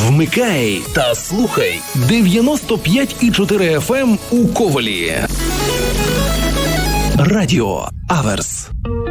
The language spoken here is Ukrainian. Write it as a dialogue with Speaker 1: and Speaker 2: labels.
Speaker 1: Вмикай та слухай 95,4 FM у Ковелі. Радіо Аверс.